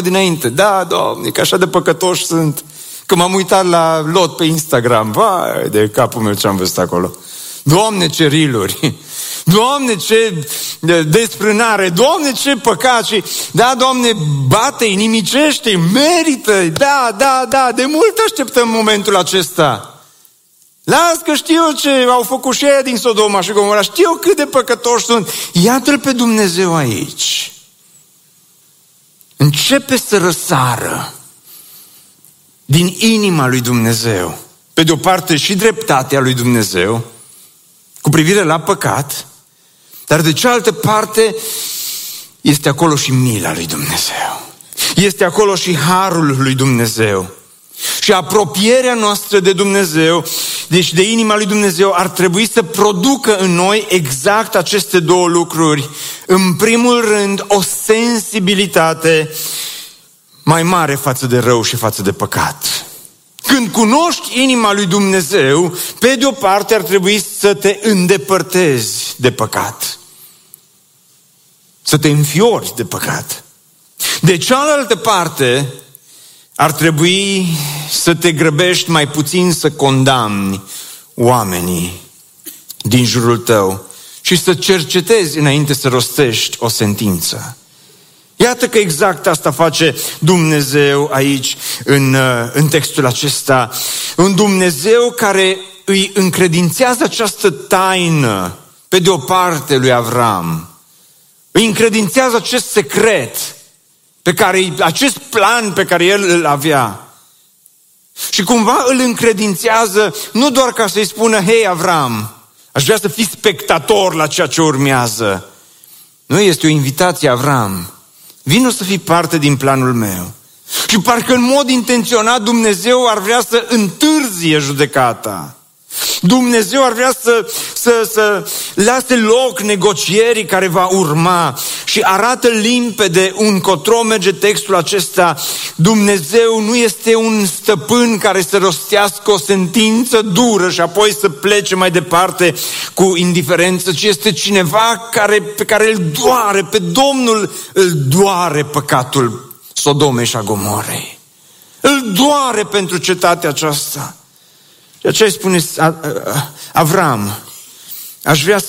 dinainte. Da, Doamne, că așa de păcătoși sunt. Că m-am uitat la lot pe Instagram. Vai de capul meu ce am văzut acolo. Doamne, ce riluri! Doamne, ce desfrânare! Doamne, ce păcat! Și, da, Doamne, bate-i, nimicește-i, merită-i! Da, de mult așteptăm momentul acesta. Las că știu ce au făcut și ei din Sodoma și Gomora, știu cât de păcătoși sunt. Iată-L pe Dumnezeu aici. Începe să răsară din inima lui Dumnezeu, pe de o parte și dreptatea lui Dumnezeu, cu privire la păcat, dar de cealaltă parte este acolo și mila lui Dumnezeu. Este acolo și harul lui Dumnezeu. Și apropierea noastră de Dumnezeu, deci de inima lui Dumnezeu, ar trebui să producă în noi exact aceste două lucruri. În primul rând, o sensibilitate mai mare față de rău și față de păcat. Când cunoști inima lui Dumnezeu, pe de o parte ar trebui să te îndepărtezi de păcat. Să te înfiori de păcat. De cealaltă parte, ar trebui să te grăbești mai puțin să condamni oamenii din jurul tău și să cercetezi înainte să rostești o sentință. Iată că exact asta face Dumnezeu aici în textul acesta. Un Dumnezeu care îi încredințează această taină pe de o parte lui Avram. Îi încredințează acest secret, acest plan pe care el îl avea. Și cumva îl încredințează nu doar ca să-i spună, hei Avram, aș vrea să fii spectator la ceea ce urmează. Nu, este o invitație, Avram. Vino să fii parte din planul meu. Și parcă în mod intenționat Dumnezeu ar vrea să întârzie judecata. Dumnezeu ar vrea să lase loc negocierii care va urma și arată limpede încotro merge textul acesta. Care nu este un stăpân care să rostească o sentință dură și apoi să plece mai departe cu indiferență, ci este cineva pe care îl doare, pe Domnul îl doare păcatul Sodomei și a Gomorei. Îl doare pentru cetatea aceasta. De aceea îi spune Avram, aș vrea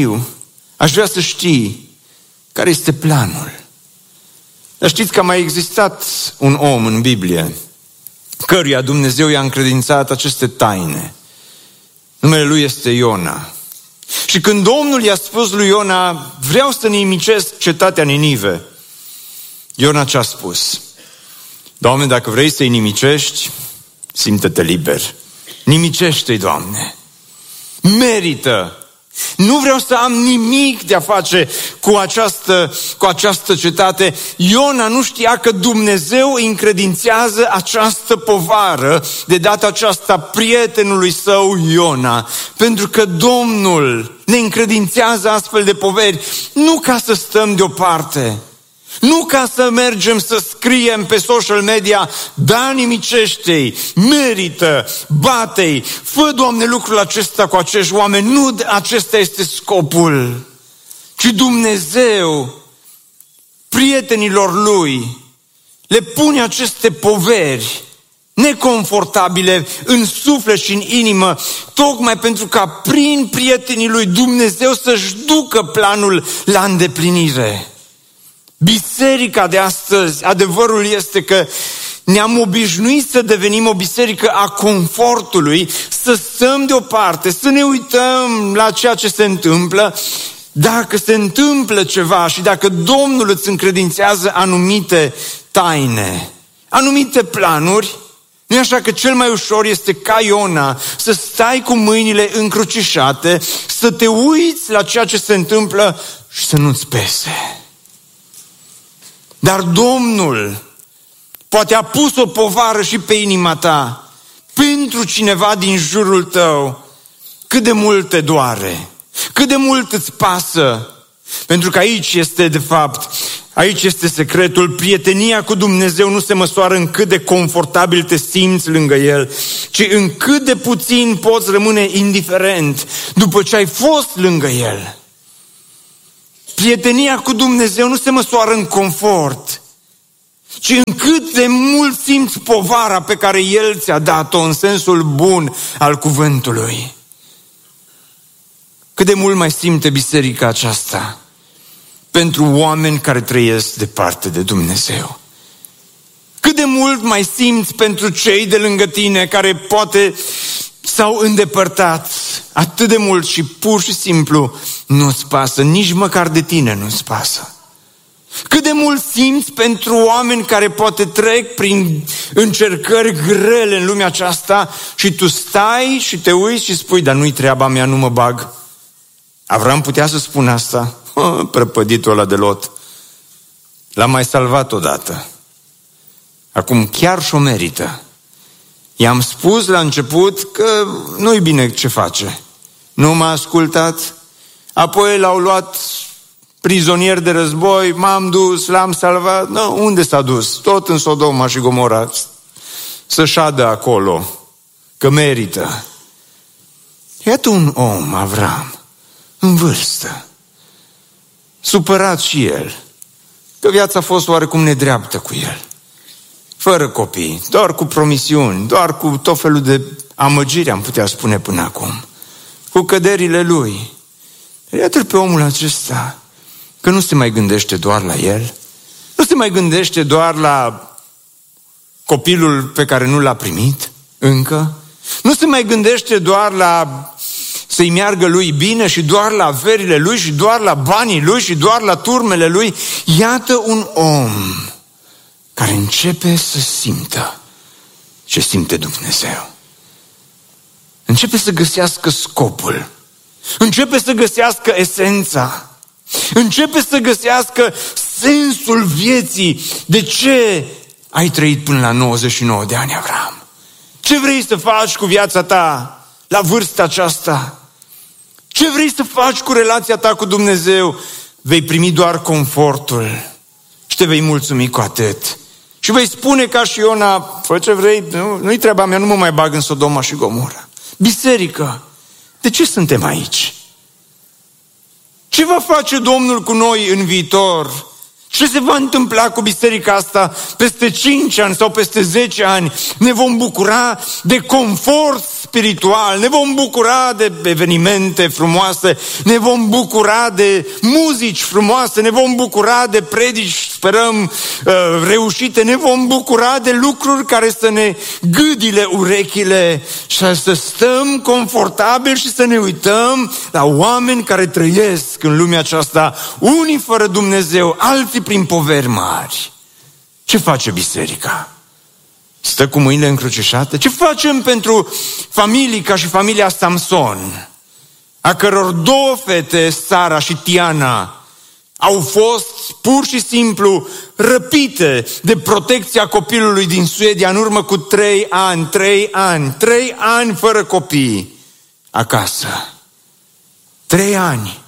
să știi care este planul. Dar știți că a mai existat un om în Biblie căruia Dumnezeu i-a încredințat aceste taine. Numele lui este Iona. Și când Domnul i-a spus lui Iona, vreau să nimicesc cetatea Ninive, Iona ce-a spus? Doamne, dacă vrei să-i nimicești, simte-te liber. Nimicește-i, Doamne. Merită. Nu vreau să am nimic de a face cu această cetate. Iona nu știa că Dumnezeu îi încredințează această povară, de data aceasta prietenului său Iona. Pentru că Domnul ne încredințează astfel de poveri, nu ca să stăm deoparte, nu ca să mergem să scriem pe social media, da, nimicește-i, merită, bate-i, fă, Doamne, lucrul acesta cu acești oameni. Nu acesta este scopul, ci Dumnezeu, prietenilor Lui, le pune aceste poveri neconfortabile în suflet și în inimă, tocmai pentru ca prin prietenii Lui Dumnezeu să-și ducă planul la îndeplinire. Biserica de astăzi, adevărul este că ne-am obișnuit să devenim o biserică a confortului, să stăm deoparte, să ne uităm la ceea ce se întâmplă. Dacă se întâmplă ceva și dacă Domnul îți încredințează anumite taine, anumite planuri, nu e așa că cel mai ușor este ca Iona să stai cu mâinile încrucișate, să te uiți la ceea ce se întâmplă și să nu-ți pese. Dar Domnul poate a pus o povară și pe inima ta pentru cineva din jurul tău. Cât de mult te doare, cât de mult îți pasă. Pentru că aici este secretul. Prietenia cu Dumnezeu nu se măsoară în cât de confortabil te simți lângă El, ci în cât de puțin poți rămâne indiferent după ce ai fost lângă El. Prietenia cu Dumnezeu nu se măsoară în confort, ci în cât de mult simți povara pe care El ți-a dat-o în sensul bun al cuvântului. Cât de mult mai simte biserica aceasta pentru oameni care trăiesc departe de Dumnezeu. Cât de mult mai simți pentru cei de lângă tine care poate s-au îndepărtat atât de mult și pur și simplu nu-ți pasă, nici măcar de tine nu-ți pasă. Cât de mult simți pentru oameni care poate trec prin încercări grele în lumea aceasta și tu stai și te uiți și spui, dar nu-i treaba mea, nu mă bag. Avram putea să spună asta? Prăpăditul ăla de Lot. L-a mai salvat odată. Acum chiar și-o merită. I-am spus la început că nu-i bine ce face. Nu m-a ascultat. Apoi l-au luat prizonier de război, m-am dus, l-am salvat. Nu, unde s-a dus? Tot în Sodoma și Gomora. Să șadă acolo, că merită. Iată un om, Avram, în vârstă, supărat și el, că viața a fost oarecum nedreaptă cu el. Fără copii, doar cu promisiuni, doar cu tot felul de amăgiri, am putea spune până acum, cu căderile lui. Iată-l pe omul acesta, că nu se mai gândește doar la el, nu se mai gândește doar la copilul pe care nu l-a primit încă, nu se mai gândește doar la să-i meargă lui bine și doar la averile lui și doar la banii lui și doar la turmele lui. Iată un om care începe să simtă ce simte Dumnezeu. Începe să găsească scopul. Începe să găsească esența. Începe să găsească sensul vieții. De ce ai trăit până la 99 de ani, Avram? Ce vrei să faci cu viața ta la vârsta aceasta? Ce vrei să faci cu relația ta cu Dumnezeu? Vei primi doar confortul și te vei mulțumi cu atât. Și vei spune ca și Iona, fă ce vrei, nu-i treaba mea, nu mă mai bag în Sodoma și Gomora. Biserică, de ce suntem aici? Ce va face Domnul cu noi în viitor? Ce se va întâmpla cu biserica asta peste 5 ani sau peste 10 ani? Ne vom bucura de confort spiritual, ne vom bucura de evenimente frumoase, ne vom bucura de muzici frumoase, ne vom bucura de predici, sperăm, reușite, ne vom bucura de lucruri care să ne gâdile urechile și să stăm confortabil și să ne uităm la oameni care trăiesc în lumea aceasta, unii fără Dumnezeu, alții prin poveri mari. Ce face biserica? Stă cu mâinile încrucișate? Ce facem pentru familii ca și familia Samson, a căror 2 fete, Sara și Tiana, au fost pur și simplu răpite de protecția copilului din Suedia în urmă cu 3 ani, 3 ani fără copii acasă. 3 ani.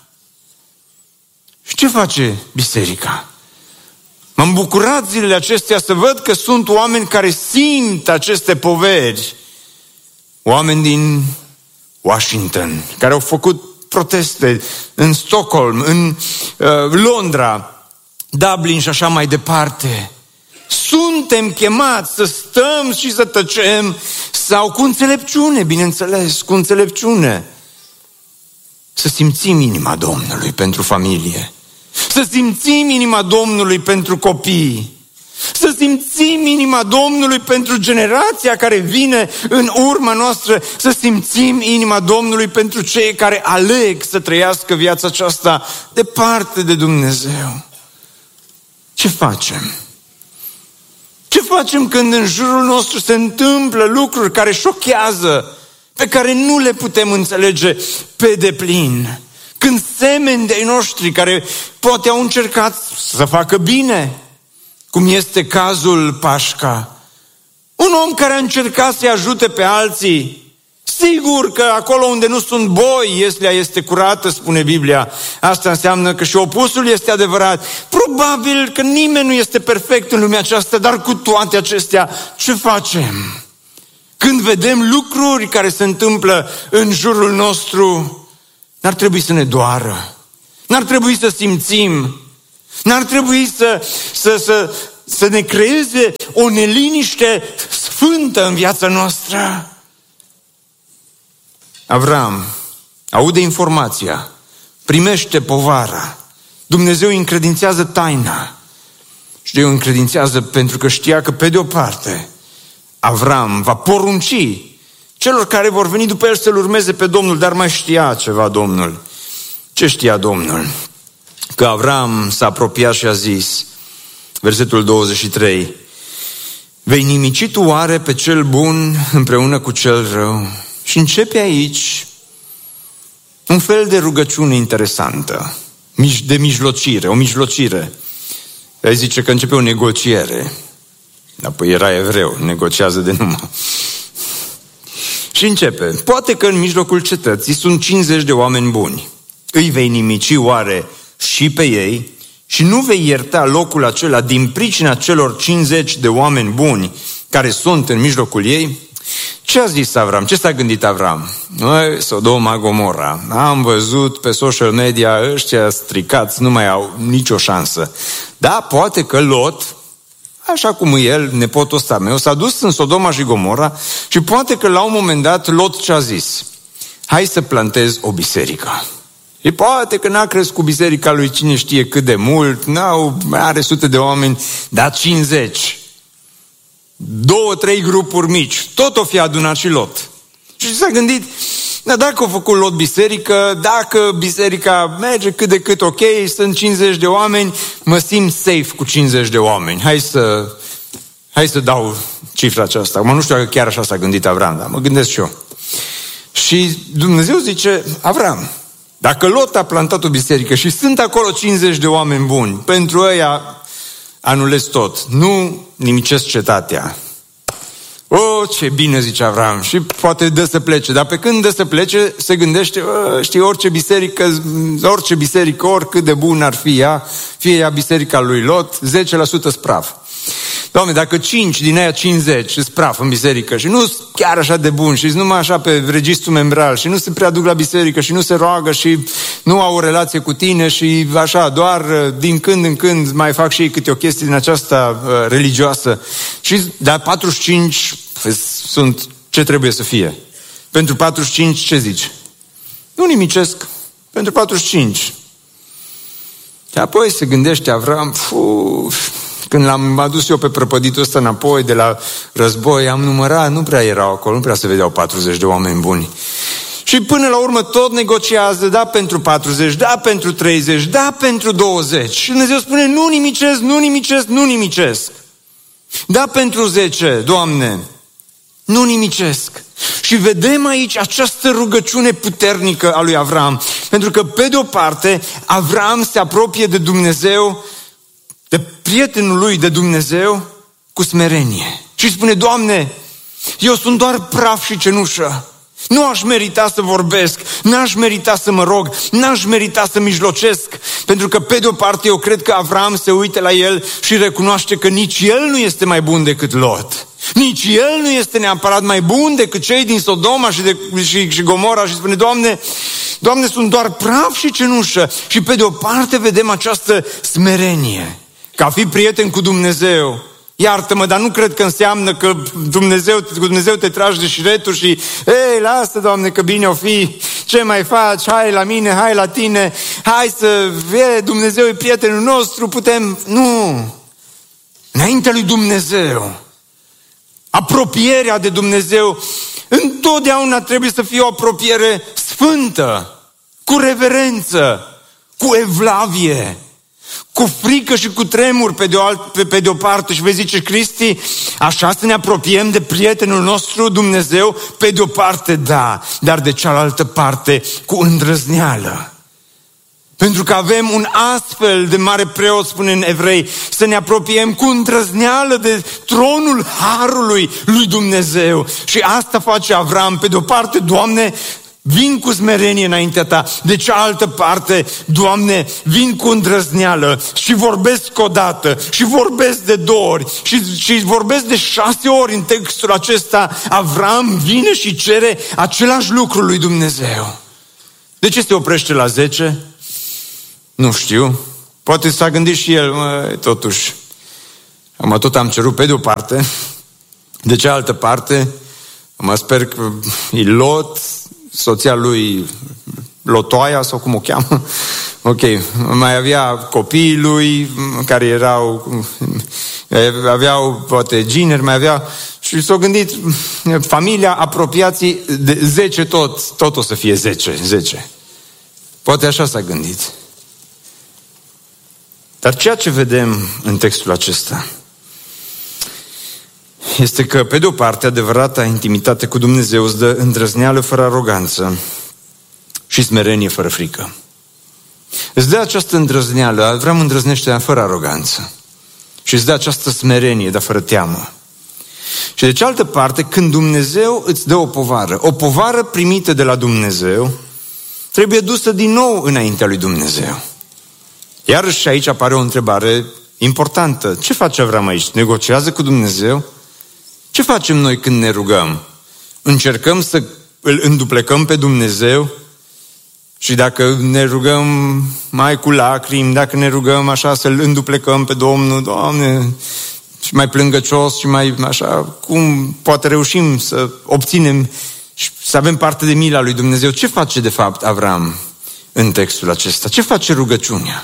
Și ce face biserica? M-am bucurat zilele acestea să văd că sunt oameni care simt aceste poveri. Oameni din Washington, care au făcut proteste în Stockholm, în Londra, Dublin și așa mai departe. Suntem chemați să stăm și să tăcem sau cu înțelepciune, bineînțeles, cu înțelepciune. Să simțim inima Domnului pentru familie. Să simțim inima Domnului pentru copii. Să simțim inima Domnului pentru generația care vine în urma noastră. Să simțim inima Domnului pentru cei care aleg să trăiască viața aceasta departe de Dumnezeu. Ce facem? Ce facem când în jurul nostru se întâmplă lucruri care șochează, pe care nu le putem înțelege pe deplin? Când semeni de-ai noștri care poate au încercat să facă bine, cum este cazul Pașca, un om care a încercat să-i ajute pe alții, sigur că acolo unde nu sunt boi, ieslea este curată, spune Biblia. Asta înseamnă că și opusul este adevărat. Probabil că nimeni nu este perfect în lumea aceasta, dar cu toate acestea, ce facem? Când vedem lucruri care se întâmplă în jurul nostru, n-ar trebui să ne doară, n-ar trebui să simțim, n-ar trebui să ne creeze o neliniște sfântă în viața noastră. Avram aude informația, primește povara. Dumnezeu îi încredințează taina. Și Dumnezeu îi încredințează pentru că știa că, pe de o parte, Avram va porunci celor care vor veni după el să-L urmeze pe Domnul, dar mai știa ceva Domnul. Ce știa Domnul? Că Avram s-a apropiat și a zis, versetul 23, vei nimici tu oare pe cel bun împreună cu cel rău? Și începe aici un fel de rugăciune interesantă, de mijlocire, o mijlocire. El zice că începe o negociere. Apoi era evreu, negociază de numai. Și începe, poate că în mijlocul cetății sunt 50 de oameni buni. Îi vei nimici oare și pe ei și nu vei ierta locul acela din pricina celor 50 de oameni buni care sunt în mijlocul ei? Ce a zis Avram? Ce s-a gândit Avram? Noi, Sodoma, Gomora, am văzut pe social media ăștia stricați, nu mai au nicio șansă. Da, poate că Lot, așa cum el, nepotul ăsta meu, s-a dus în Sodoma și Gomora și poate că la un moment dat Lot ce-a zis? Hai să plantez o biserică. Și poate că n-a crescut biserica lui cine știe cât de mult, are sute de oameni, dar 50. 2-3 grupuri mici, tot o fi adunat și Lot. Și s-a gândit, dacă a făcut Lot biserică, dacă biserica merge cât de cât ok, sunt 50 de oameni, mă simt safe cu 50 de oameni. Hai să dau cifra aceasta. Nu știu dacă chiar așa s-a gândit Avram, dar mă gândesc și eu. Și Dumnezeu zice, Avram, dacă Lot a plantat o biserică și sunt acolo 50 de oameni buni, pentru ăia anulez tot, nu nimicesc cetatea. Ce bine, zice Avram, și poate dă să plece, dar pe când dă să plece, se gândește, știi, orice biserică, oricât de bun ar fi ea, fie ea biserica lui Lot, 10% spraf. Doamne, dacă 5 din aia 50 îți praf în biserică și nu sunt chiar așa de bun și numai așa pe registru membral și nu se prea duc la biserică și nu se roagă și nu au o relație cu tine și așa, doar din când în când mai fac și ei câte o chestie din aceasta religioasă. Dar 45 sunt ce trebuie să fie. Pentru 45 ce zici? Nu nimicesc. Pentru 45. Și apoi se gândește Avram, când l-am adus eu pe prăpăditul ăsta înapoi de la război, am numărat, nu prea erau acolo, nu prea se vedeau 40 de oameni buni. Și până la urmă tot negociază, da pentru 40, da pentru 30, da pentru 20. Și Dumnezeu spune, nu nimicesc, nu nimicesc, nu nimicesc. Da pentru 10, Doamne, nu nimicesc. Și vedem aici această rugăciune puternică a lui Avram. Pentru că, pe de-o parte, Avram se apropie de Dumnezeu, de prietenul lui de Dumnezeu, cu smerenie. Și spune, Doamne, eu sunt doar praf și cenușă. Nu aș merita să vorbesc, n-aș merita să mă rog, n-aș merita să mijlocesc. Pentru că, pe de-o parte, eu cred că Avram se uită la el și recunoaște că nici el nu este mai bun decât Lot. Nici el nu este neapărat mai bun decât cei din Sodoma și Gomora și spune, Doamne, sunt doar praf și cenușă. Și pe de-o parte vedem această smerenie. Ca a fi prieten cu Dumnezeu, iartă-mă, dar nu cred că înseamnă că Dumnezeu te tragi de șireturi și ei, lasă, Doamne, că bine o fi, ce mai faci, hai la mine, hai la tine, hai să Dumnezeu e prietenul nostru, putem... Nu! Înaintea lui Dumnezeu, apropierea de Dumnezeu întotdeauna trebuie să fie o apropiere sfântă, cu reverență, cu evlavie, cu frică și cu tremur pe de o parte. Și vei zice, Cristi, așa să ne apropiem de prietenul nostru Dumnezeu? Pe de o parte, da, dar de cealaltă parte, cu îndrăzneală. Pentru că avem un astfel de mare preot, spune în Evrei, să ne apropiem cu îndrăzneală de tronul harului lui Dumnezeu. Și asta face Avram. Pe de o parte, Doamne, vin cu smerenie înaintea Ta. De cealaltă parte, Doamne, vin cu îndrăzneală și vorbesc odată și vorbesc de 2 ori și vorbesc de 6 ori în textul acesta. Avram vine și cere același lucru lui Dumnezeu. De ce se oprește la 10? Nu știu. Poate s-a gândit și el, totuși. Tot am cerut pe de o parte, de cealaltă parte, sper că e Lot, soția lui Lotoaia sau cum o cheamă. Ok, mai avea copiii lui care aveau poate gineri, mai avea și s-au gândit familia, apropiații de 10 tot o să fie 10. Poate așa s-a gândit. Dar ceea ce vedem în textul acesta este că, pe de o parte, adevărata intimitate cu Dumnezeu îți dă îndrăzneală fără aroganță și smerenie fără frică. Îți dă această îndrăzneală, Avram îndrăznește fără aroganță și îți dă această smerenie, dar fără teamă. Și de cealaltă parte, când Dumnezeu îți dă o povară primită de la Dumnezeu, trebuie dusă din nou înaintea lui Dumnezeu. Iarăși aici apare o întrebare importantă. Ce face Avram aici? Negociază cu Dumnezeu? Ce facem noi când ne rugăm? Încercăm să îl înduplecăm pe Dumnezeu? Și dacă ne rugăm mai cu lacrimi, dacă ne rugăm așa să-L înduplecăm pe Domnul, Doamne, și mai plângăcios și mai așa, cum poate reușim să obținem și să avem parte de mila lui Dumnezeu? Ce face de fapt Avram în textul acesta? Ce face rugăciunea?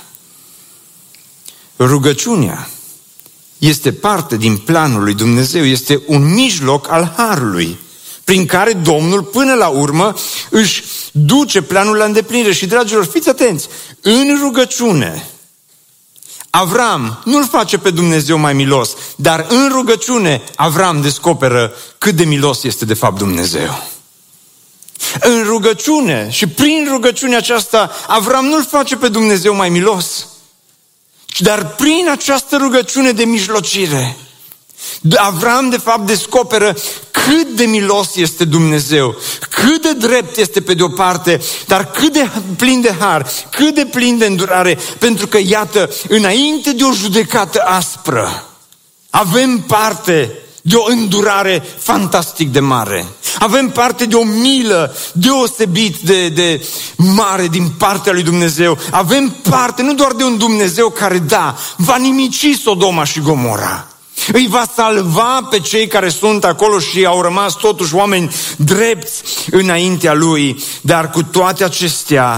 Rugăciunea este parte din planul lui Dumnezeu, este un mijloc al harului, prin care Domnul, până la urmă, își duce planul la îndeplinire. Și, dragilor, fiți atenți, în rugăciune, Avram nu-L face pe Dumnezeu mai milos, dar în rugăciune, Avram descoperă cât de milos este de fapt Dumnezeu. În rugăciune și prin rugăciunea aceasta, Avram nu-L face pe Dumnezeu mai milos, dar prin această rugăciune de mijlocire, Avram de fapt descoperă cât de milos este Dumnezeu, cât de drept este pe de-o parte, dar cât de plin de har, cât de plin de îndurare, pentru că, iată, înainte de o judecată aspră, avem parte de o îndurare fantastic de mare. Avem parte de o milă deosebit de mare din partea lui Dumnezeu. Avem parte nu doar de un Dumnezeu care, da, va nimici Sodoma și Gomora. Îi va salva pe cei care sunt acolo și au rămas totuși oameni drepți înaintea lui. Dar cu toate acestea,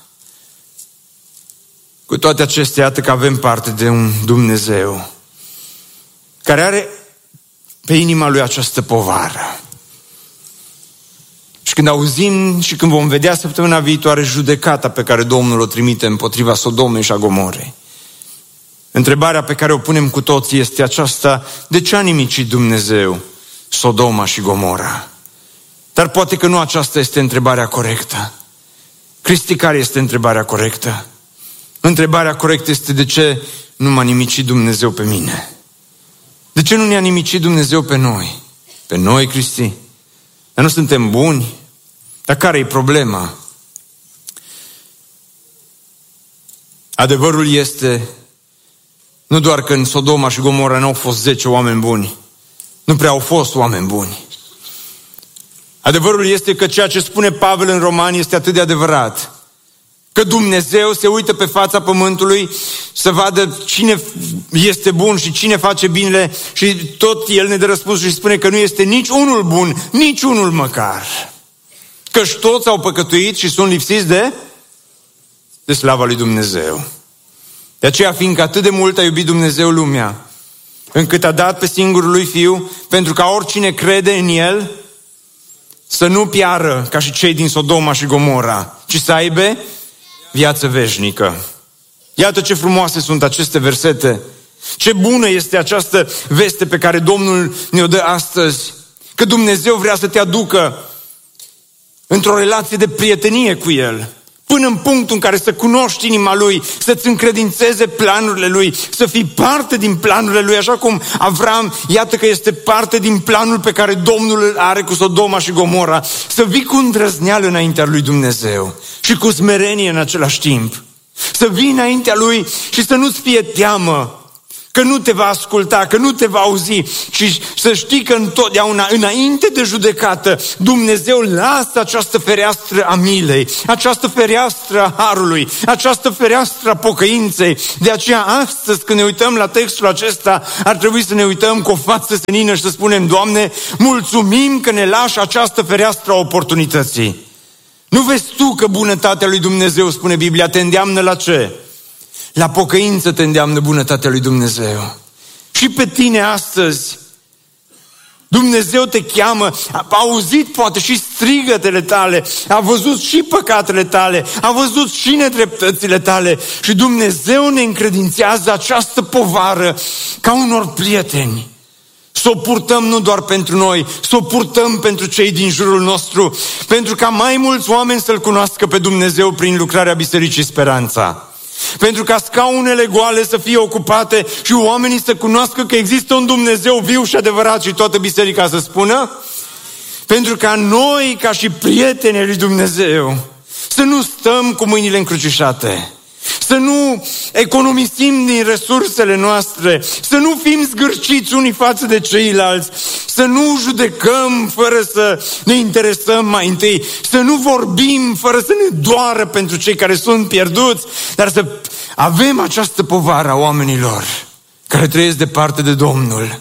iată că avem parte de un Dumnezeu care are pe inima lui această povară. Și când auzim și când vom vedea săptămâna viitoare judecata pe care Domnul o trimite împotriva Sodomei și a Gomorei, întrebarea pe care o punem cu toții este aceasta: de ce a nimicit Dumnezeu Sodoma și Gomora? Dar poate că nu aceasta este întrebarea corectă. Cristi, care este întrebarea corectă? Întrebarea corectă este: de ce nu m-a nimicit Dumnezeu pe mine? De ce nu ne-a nimicit Dumnezeu pe noi? Pe noi, Cristi? Dar nu suntem buni? Dar care e problema? Adevărul este nu doar că în Sodoma și Gomora n-au fost 10 oameni buni. Nu prea au fost oameni buni. Adevărul este că ceea ce spune Pavel în Romani este atât de adevărat. Că Dumnezeu se uită pe fața pământului să vadă cine este bun și cine face binele și tot El ne dă răspuns și spune că nu este nici unul bun, nici unul măcar. Căci toți au păcătuit și sunt lipsiți de slava lui Dumnezeu. De aceea, fiindcă atât de mult a iubit Dumnezeu lumea, încât a dat pe singurul lui Fiu, pentru ca oricine crede în El să nu piară ca și cei din Sodoma și Gomora, ci să aibă viață veșnică. Iată ce frumoase sunt aceste versete. Ce bună este această veste pe care Domnul ne-o dă astăzi. Că Dumnezeu vrea să te aducă într-o relație de prietenie cu El, până în punctul în care să cunoști inima Lui, să-ți încredințeze planurile Lui, să fii parte din planurile Lui, așa cum Avram, iată că este parte din planul pe care Domnul îl are cu Sodoma și Gomora, să vii cu îndrăzneală înaintea lui Dumnezeu și cu smerenie în același timp. Să vii înaintea Lui și să nu-ți fie teamă că nu te va asculta, că nu te va auzi. Și să știi că întotdeauna, înainte de judecată, Dumnezeu lasă această fereastră a milei, această fereastră a harului, această fereastră a pocăinței. De aceea astăzi, când ne uităm la textul acesta, ar trebui să ne uităm cu o față senină și să spunem: Doamne, mulțumim că ne lași această fereastră a oportunității. Nu vezi tu că bunătatea lui Dumnezeu, spune Biblia, te îndeamnă la ce? La pocăință te îndeamnă bunătatea lui Dumnezeu. Și pe tine astăzi Dumnezeu te cheamă, a auzit poate și strigătele tale, a văzut și păcatele tale, a văzut și nedreptățile tale și Dumnezeu ne încredințează această povară ca unor prieteni. Să o purtăm nu doar pentru noi, să o purtăm pentru cei din jurul nostru, pentru ca mai mulți oameni să-L cunoască pe Dumnezeu prin lucrarea Bisericii Speranța. Pentru ca scaunele goale să fie ocupate și oamenii să cunoască că există un Dumnezeu viu și adevărat și toată biserica să spună. Pentru ca noi, ca și prietenii lui Dumnezeu, să nu stăm cu mâinile încrucișate, să nu economisim din resursele noastre, să nu fim zgârciți unii față de ceilalți, să nu judecăm fără să ne interesăm mai întâi, să nu vorbim fără să ne doară pentru cei care sunt pierduți, dar să avem această povară a oamenilor care trăiesc departe de Domnul.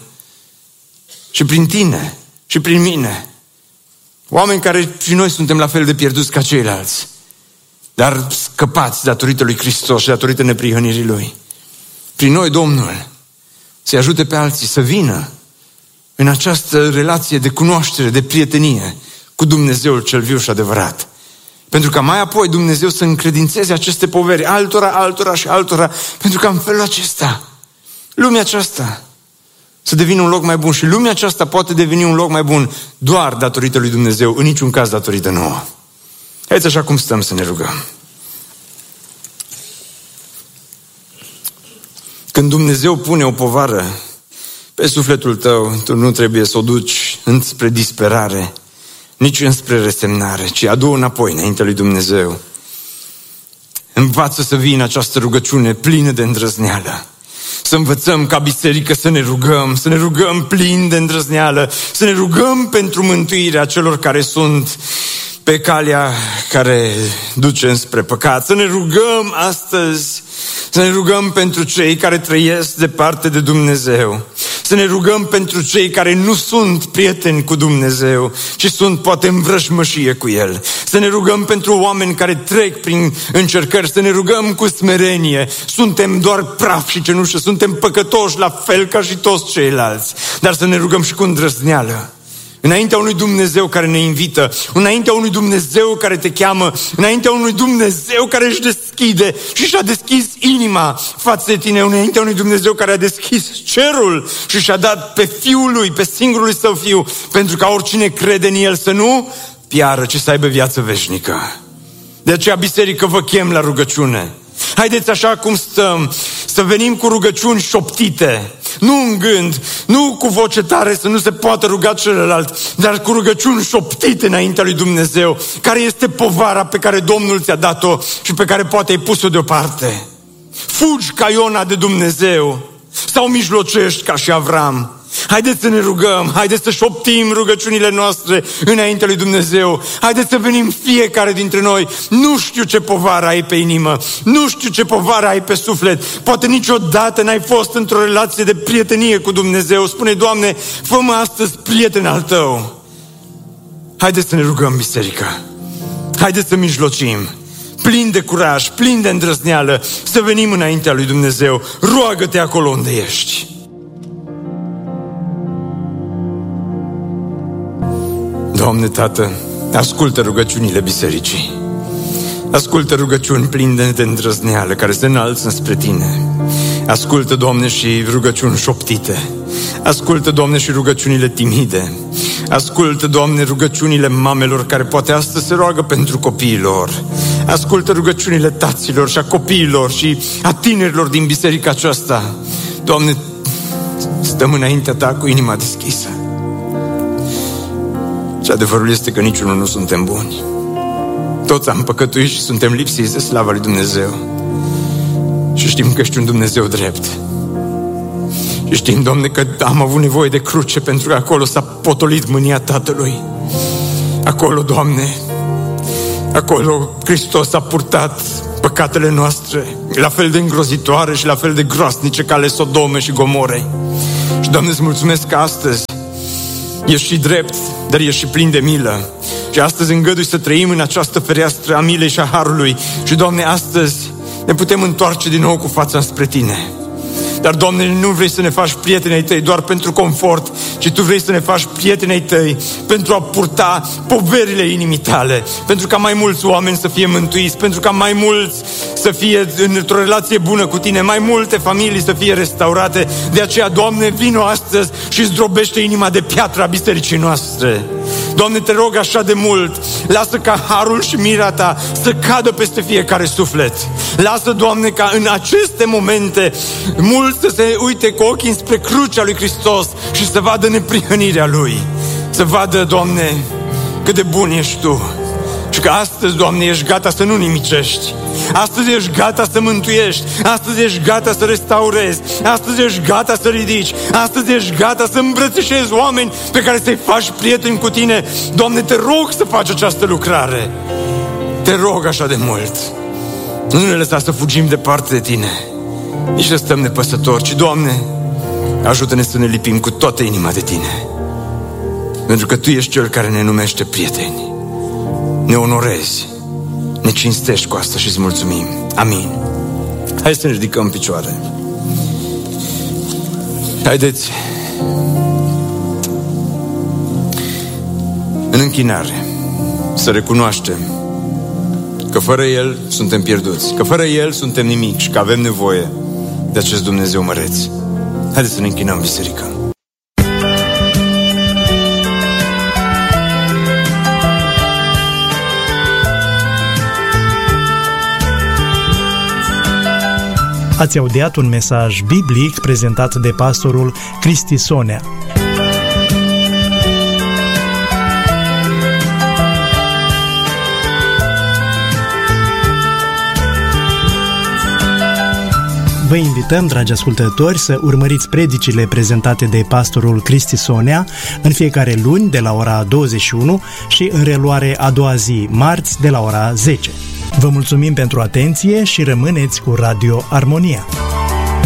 Și prin tine și prin mine, oameni care și noi suntem la fel de pierduți ca ceilalți, dar scăpați datorită lui Hristos și datorită neprihănirii Lui. Prin noi, Domnul, să-i ajute pe alții să vină în această relație de cunoaștere, de prietenie cu Dumnezeul cel viu și adevărat. Pentru ca mai apoi Dumnezeu să încredințeze aceste poveri altora și altora, pentru că în felul acesta, lumea aceasta să devină un loc mai bun. Și lumea aceasta poate deveni un loc mai bun doar datorită lui Dumnezeu, în niciun caz datorită nouă. Haideți așa cum stăm să ne rugăm. Când Dumnezeu pune o povară pe sufletul tău, tu nu trebuie să o duci înspre disperare, nici înspre resemnare, ci adu-o înapoi înaintea lui Dumnezeu. Învață să vii în această rugăciune plină de îndrăzneală. Să învățăm ca biserică să ne rugăm plin de îndrăzneală, să ne rugăm pentru mântuirea celor care sunt pe calea care duce înspre păcat. Să ne rugăm astăzi, să ne rugăm pentru cei care trăiesc departe de Dumnezeu. Să ne rugăm pentru cei care nu sunt prieteni cu Dumnezeu, ci sunt poate în vrăjmășie cu El. Să ne rugăm pentru oameni care trec prin încercări, să ne rugăm cu smerenie. Suntem doar praf și cenușă, suntem păcătoși la fel ca și toți ceilalți, dar să ne rugăm și cu îndrăzneală. Înaintea unui Dumnezeu care ne invită, înaintea unui Dumnezeu care te cheamă, înaintea unui Dumnezeu care își deschide și și-a deschis inima față de tine, înaintea unui Dumnezeu care a deschis cerul și și-a dat pe Fiul Lui, pe singurul Lui Său Fiu, pentru ca oricine crede în El să nu piară, ci să aibă viață veșnică. De aceea, biserică, vă chem la rugăciune. Haideți așa cum stăm, să venim cu rugăciuni șoptite, nu în gând, nu cu voce tare să nu se poată ruga celălalt, dar cu rugăciuni șoptite înaintea lui Dumnezeu, care este povara pe care Domnul ți-a dat-o și pe care poate ai pus-o deoparte. Fugi ca Iona de Dumnezeu sau mijlocești ca și Avram. Haideți să ne rugăm, haideți să șoptim rugăciunile noastre înaintea lui Dumnezeu. Haideți să venim fiecare dintre noi. Nu știu ce povară ai pe inimă, nu știu ce povară ai pe suflet. Poate niciodată n-ai fost într-o relație de prietenie cu Dumnezeu. Spune: Doamne, fă-mă astăzi prieten al Tău. Haideți să ne rugăm, biserică. Haideți să mijlocim, plin de curaj, plin de îndrăzneală, să venim înaintea lui Dumnezeu. Roagă-te acolo unde ești. Doamne Tată, ascultă rugăciunile bisericii. Ascultă rugăciuni pline de îndrăzneală care se înalță spre Tine. Ascultă, Doamne, și rugăciuni șoptite. Ascultă, Doamne, și rugăciunile timide. Ascultă, Doamne, rugăciunile mamelor care poate astăzi se roagă pentru copiii lor. Ascultă rugăciunile taților și a copiilor și a tinerilor din biserica aceasta. Doamne, stăm înaintea Ta cu inima deschisă. Și adevărul este că niciunul nu suntem buni. Toți am păcătuit și suntem lipsiți de slava lui Dumnezeu. Și știm că ești un Dumnezeu drept. Știm, Doamne, că am avut nevoie de cruce pentru că acolo s-a potolit mânia Tatălui. Acolo, Doamne, acolo Hristos a purtat păcatele noastre, la fel de îngrozitoare și la fel de groasnice ca ale Sodome și Gomorei. Și, Doamne, îți mulțumesc că astăzi ești și drept, dar ești și plin de milă. Și astăzi îngădui să trăim în această fereastră a milei și a harului. Și, Doamne, astăzi ne putem întoarce din nou cu fața spre Tine. Dar, Doamne, nu vrei să ne faci prieteni ai Tăi doar pentru confort, ci Tu vrei să ne faci prieteni ai Tăi pentru a purta poverile inimii Tale, pentru ca mai mulți oameni să fie mântuiți, pentru ca mai mulți să fie într-o relație bună cu Tine, mai multe familii să fie restaurate. De aceea, Doamne, vino astăzi și zdrobește inima de piatră a bisericii noastre. Doamne, Te rog așa de mult, lasă ca harul și mira Ta să cadă peste fiecare suflet. Lasă, Doamne, ca în aceste momente mulți să se uite cu ochii înspre crucea lui Hristos și să vadă neprihănirea Lui. Să vadă, Doamne, cât de bun ești Tu. Și că astăzi, Doamne, ești gata să nu nimicești. Astăzi ești gata să mântuiești. Astăzi ești gata să restaurezi. Astăzi ești gata să ridici. Astăzi ești gata să îmbrățișezi oameni pe care să-i faci prieteni cu Tine. Doamne, Te rog să faci această lucrare. Te rog așa de mult. Nu ne lăsa să fugim departe de Tine, nici să stăm nepăsători, ci, Doamne, ajută-ne să ne lipim cu toată inima de Tine. Pentru că Tu ești Cel care ne numește prieteni. Ne onorezi, ne cinstești cu asta și îți mulțumim. Amin. Hai să ne ridicăm în picioare. Haideți în închinare să recunoaștem că fără El suntem pierduți, că fără El suntem nimic și că avem nevoie de acest Dumnezeu măreț. Haideți să ne închinăm, biserică. Ați audiat un mesaj biblic prezentat de pastorul Cristi Sonea. Vă invităm, dragi ascultători, să urmăriți predicile prezentate de pastorul Cristi Sonea în fiecare luni de la ora 21 și în reluare a doua zi, marți, de la ora 10. Vă mulțumim pentru atenție și rămâneți cu Radio Armonia.